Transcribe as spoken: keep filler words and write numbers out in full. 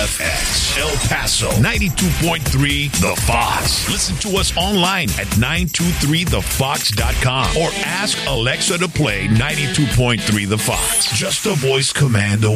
F X, El Paso, ninety-two point three The Fox. Listen to us online at nine two three the fox dot com or ask Alexa to play ninety-two point three The Fox. Just a voice command away.